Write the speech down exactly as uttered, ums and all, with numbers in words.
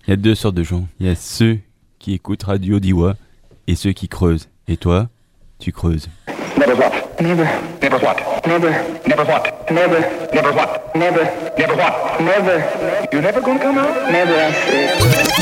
Il y a deux sortes de gens. Il y a ceux qui écoutent Radio Diwa et ceux qui creusent. Et toi, tu creuses. Never what? Never. Never what? Never. Never what? Never. Never what? Never. Never what? Never. You never gonna come out? Never, I said.